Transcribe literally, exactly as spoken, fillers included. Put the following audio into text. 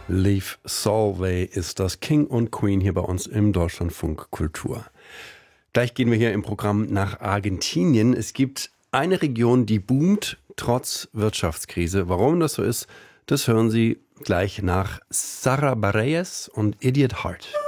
Leif Solvay ist das, King und Queen hier bei uns im Deutschlandfunk Kultur. Gleich gehen wir hier im Programm nach Argentinien. Es gibt eine Region, die boomt, trotz Wirtschaftskrise. Warum das so ist, das hören Sie gleich nach Sara Bareilles und Idiot Heart.